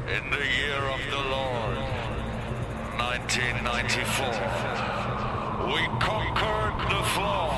In the year of the Lord, 1994, we conquered the floor.